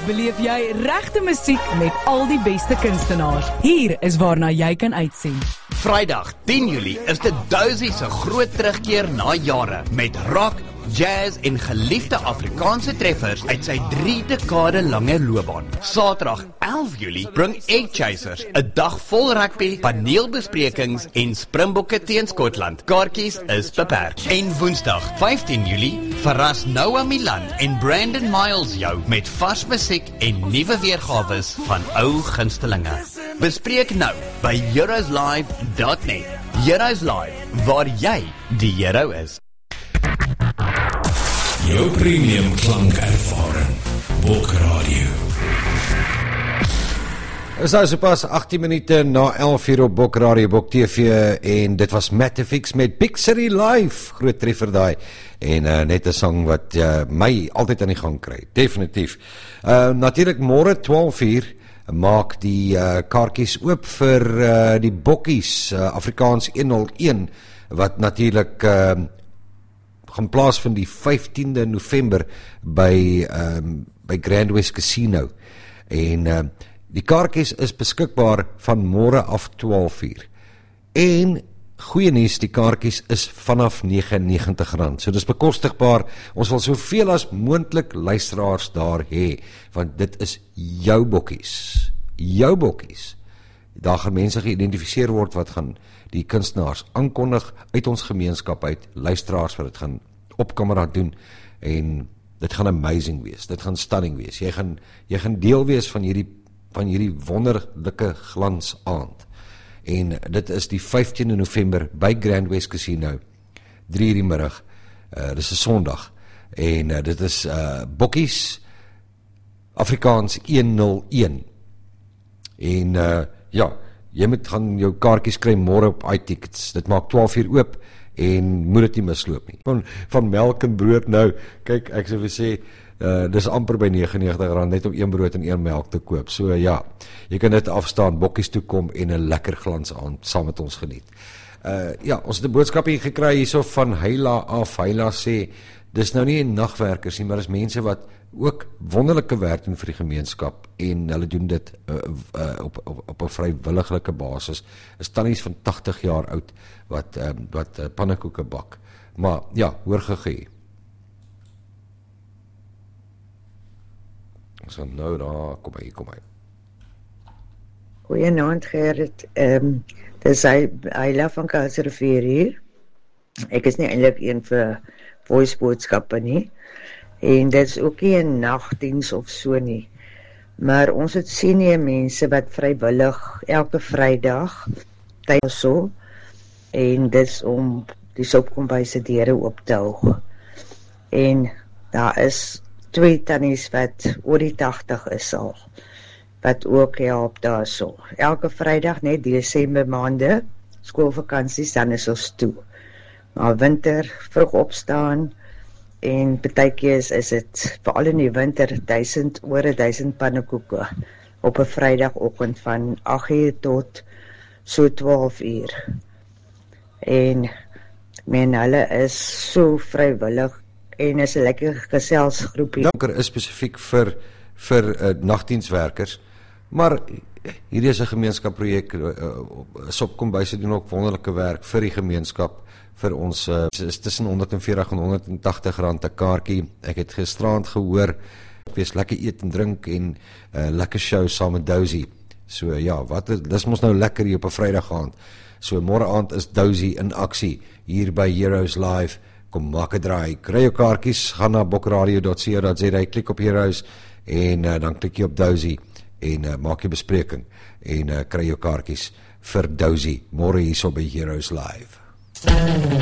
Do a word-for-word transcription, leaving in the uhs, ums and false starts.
beleef jy regte musiek met al die beste kunstenaars. Hier is waarna jy kan uitsien. Vrydag tien Julie is dit Dozy se groot terugkeer na jare met rock, jazz en geliefde Afrikaanse treffers uit sy drie dekade lange loopbaan. Saterdag elf Julie bring Egg Chasers, 'n dag vol rugby, paneelbesprekings en Springbokke teen Skotland. Kaartjies is beperk. En Woensdag vyftien Julie verras Noah Milan en Brandon Miles jou met vars musiek en nuwe weergawe van ou gunstelinge. Bespreek nou by heroes live dot net. Heroes Live, waar jy die hero is. Jou premium klankervaring, Bok Radio. Is nou sopas agttien minute na elf uur op Bok Radio, Bok T V, en dit was Mattafix met Big City Live, groot treffer daai, en uh, net 'n sang wat uh, my altyd aan die gang kry, definitief. Uh, Natuurlik môre twaalf uur maak die uh, kaartjies oop vir uh, die Bokkies, uh, Afrikaans honderdeen, wat natuurlik uh, gaan plaas van die vyftiende November by, um, by Grand West Casino. En uh, die kaartjies is beskikbaar van môre af twaalf uur. En goeie nuus, die kaartjies is vanaf negentig en negentig rand. So dis bekostigbaar. Ons wil soveel as moontlik luisteraars daar hê, want dit is jou bokkies. Jou bokkies. Daar gaan mense geïdentifiseer word wat gaan die kunstenaars aankondig uit ons gemeenskap uit, luisteraars wat dit gaan op kamera doen, en dit gaan amazing wees, dit gaan stunning wees. Jy gaan, jy gaan deel wees van hierdie, van hierdie wonderlike glansaand. En dit is die vyftiende November by Grand West Casino, drie uur die middag, uh, dit is 'n Sondag, en uh, dit is uh, Bokkies Afrikaans honderdeen. En uh, ja, jy moet gaan jou kaartjies kry môre op iTickets. Dit maak twaalf uur oop en moet dit nie misloop nie. Van, van melk en brood nou, kyk, ek sou vir sê, uh, dis amper by negenennegentig rand net om een brood en een melk te koop. So uh, ja, jy kan dit afstaan, Bokkies toe kom en 'n lekker glans aan saam met ons geniet. Uh, ja, ons het 'n boodskap hier gekry hierso van Heila af. Heila sê, dis nou nie nagwerkers nie, maar dis mense wat ook wonderlike werk doen vir die gemeenskap, en hulle doen dit uh, uh, op, op, op 'n vrywillige basis. Is tannies van tagtig jaar oud wat, uh, wat uh, pannekoeke bak. Maar ja, hoor gegee. Ons gaan nou daar, kom hy, kom hy. Goeienaand Gerrit, um, dis hy, Heila van Kuilsrivier hier. Ek is nie eintlik een vir voice boodskappe nie, en dit is ook nie 'n nagdiens of so nie, maar ons het senior mense wat vrywillig elke Vrydag tyd so, en dit is om die Sopkombuis se deure oop te hou. En daar is twee tannies wat oor die tagtig is al, wat ook help daar so. Elke Vrydag, net Desember maande, skoolvakansies, dan is ons toe. Maar winter, vroeg opstaan, en partykeer is, is het, veral in die winter, duisend oor duisend pannekoeke op 'n Vrydagoggend van agt uur tot so twaalf uur. En ek meen, hulle is so vrywillig, en is 'n lekker geselsgroepie. Danker is spesifiek vir, vir uh, nagdienswerkers, maar hierdie is 'n gemeenskapprojek. uh, uh, Sopkombuis doen ook wonderlike werk vir die gemeenskap, vir ons, uh, is tussen honderd en veertig en honderd en tagtig rand 'n kaartjie. Ek het gisterand gehoor, wees lekker eet en drink, en uh, lekker show saam met Dozy. So ja, wat is, dis mos nou lekker hier op 'n Vrydag aand. So môre aand is Dozy in aksie, hier by Heroes Live. Kom maak 'n draai, kry jou kaartjies, gaan na bokradio dot co dot za, klik op Heroes, en uh, dan klik jy op Dozy, en uh, maak jy bespreking, en uh, kry jou kaartjies vir Dozy, môre hierso by Heroes Live.